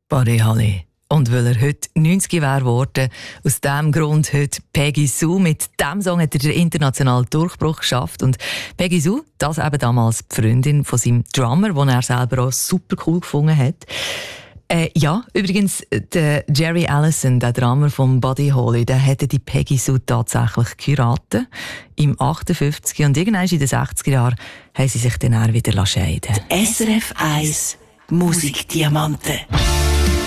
Buddy Holly. Und weil er heute 90 wäre geworden, aus diesem Grund heute Peggy Sue. Mit diesem Song hat er den internationalen Durchbruch geschafft. Und Peggy Sue, das eben damals die Freundin von seinem Drummer, den er selber auch super cool gefunden hat. Ja, übrigens, der Jerry Allison, der Drummer von Buddy Holly, der hätte die Peggy Sue tatsächlich geheiratet. Im 58. Und irgendwann in den 60er Jahren haben sie sich dann wieder scheiden lassen. SRF 1 Musikdiamanten.